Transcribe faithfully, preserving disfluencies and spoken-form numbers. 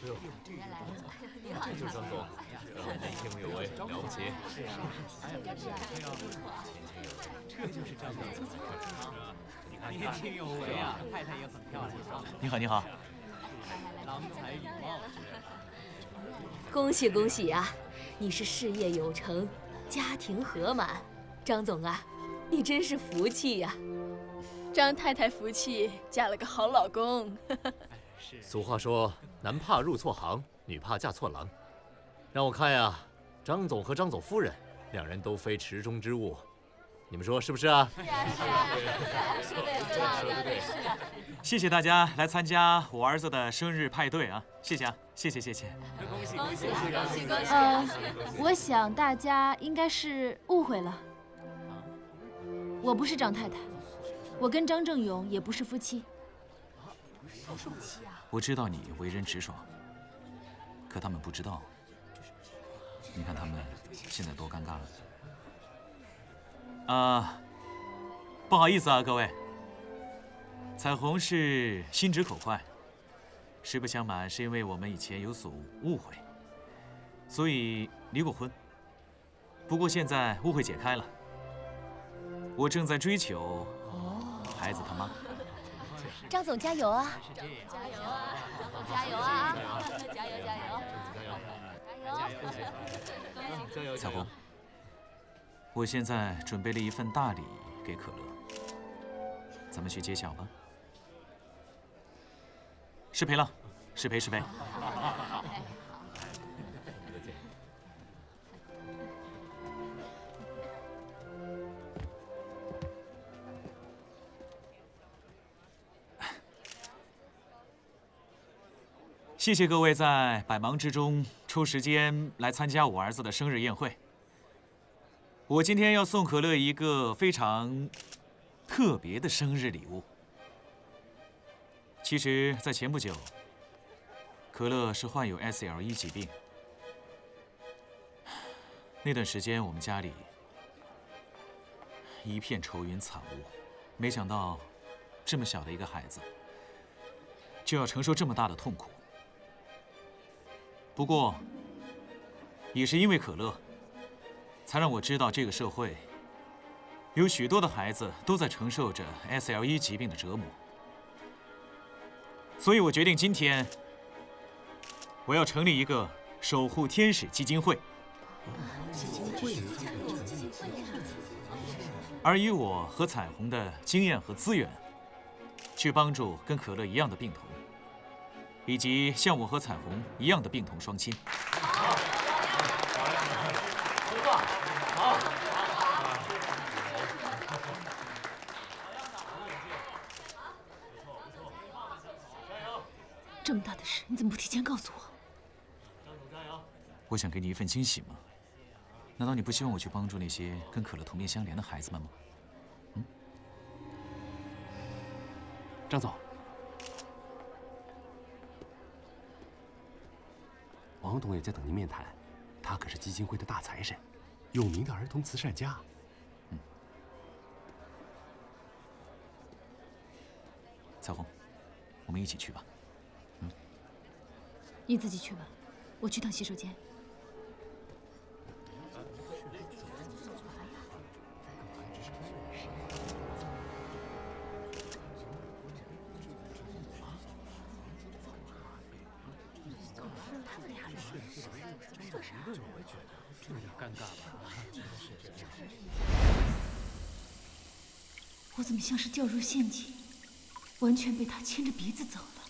你好，这就是张总，年轻有为，了不起。是啊，这就是张总。你看，年轻有为啊，太太也很漂亮啊。 你好，你好。 郎才女貌。 恭喜恭喜呀！你是事业有成，家庭和满。张总啊，你真是福气呀！ 张太太福气，嫁了个好老公。 俗话说，男怕入错行，女怕嫁错郎。让我看呀，张总和张总夫人两人都非池中之物，你们说是不是啊？ 是啊是啊，说的有道理。 谢谢大家来参加我儿子的生日派对啊！谢谢啊，谢谢谢谢。 恭喜恭喜恭喜恭喜！ 呃，我想大家应该是误会了，我不是张太太，我跟张正勇也不是夫妻。 我知道你为人直爽，可他们不知道。你看他们现在多尴尬了。啊，不好意思啊，各位。彩虹是心直口快，实不相瞒，是因为我们以前有所误会，所以离过婚。不过现在误会解开了，我正在追求孩子他妈。 张总加油啊！加油啊！张总加油啊！加油加油！加油！ 加油！ 彩虹，我现在准备了一份大礼给可乐，咱们去揭晓吧。失陪了，失陪失陪。谢谢各位在百忙之中抽时间来参加我儿子的生日宴会。我今天要送可乐一个非常特别的生日礼物。其实，在前不久，可乐是患有 S L E 疾病。那段时间，我们家里一片愁云惨雾，没想到这么小的一个孩子就要承受这么大的痛苦。不过，也是因为可乐，才让我知道这个社会有许多的孩子都在承受着 S L E 疾病的折磨。所以我决定今天我要成立一个守护天使基金会， 基金会， 而以我和彩虹的经验和资源，去帮助跟可乐一样的病童，以及像我和彩虹一样的病童双亲。 好，好。 这么大的事，你怎么不提前告诉我？ 我想给你一份惊喜吗？难道你不希望我去帮助那些跟可乐同病相怜的孩子们吗？嗯， 张总，王董也在等您面谈，他可是基金会的大财神，有名的儿童慈善家。 嗯，彩虹，我们一起去吧。嗯， 你自己去吧，我去趟洗手间。 尴尬吧？ 我怎么像是掉入陷阱，完全被他牵着鼻子走了？